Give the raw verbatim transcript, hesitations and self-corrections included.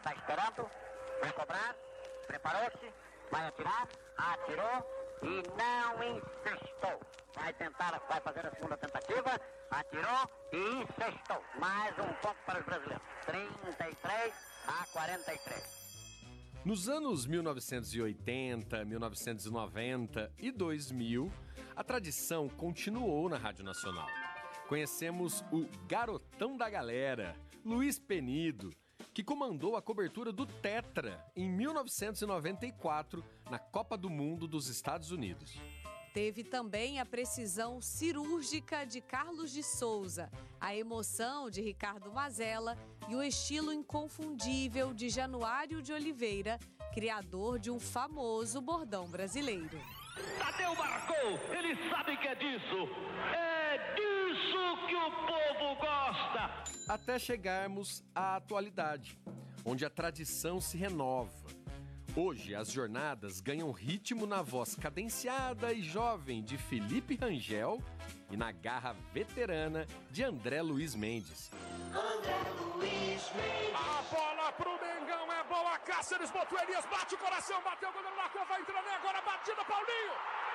Está esperando, vai cobrar, preparou-se, vai atirar, atirou e não encestou. Vai tentar, vai fazer a segunda tentativa, atirou e encestou. Mais um ponto para os brasileiros. trinta e três a quarenta e três. Nos anos mil novecentos e oitenta, mil novecentos e noventa e dois mil, a tradição continuou na Rádio Nacional. Conhecemos o garotão da galera, Luiz Penido, que comandou a cobertura do Tetra em mil novecentos e noventa e quatro na Copa do Mundo dos Estados Unidos. Teve também a precisão cirúrgica de Carlos de Souza, a emoção de Ricardo Mazella e o estilo inconfundível de Januário de Oliveira, criador de um famoso bordão brasileiro. Tadeu marcou, ele sabe que é disso, é disso que o povo gosta. Até chegarmos à atualidade, onde a tradição se renova. Hoje, as jornadas ganham ritmo na voz cadenciada e jovem de Felipe Rangel e na garra veterana de André Luiz Mendes. André Luiz Mendes. A bola pro Mengão é boa, Cáceres botou Elias, bate o coração, bateu o goleiro, marcou, vai entrando agora, batida, Paulinho!